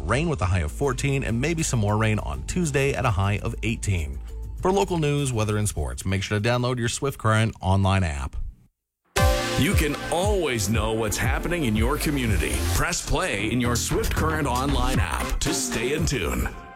rain with a high of 14 and maybe some more rain on Tuesday at a high of 18. For local news, weather, and sports, make sure to download your Swift Current online app. You can always know what's happening in your community. Press play in your Swift Current online app to stay in tune.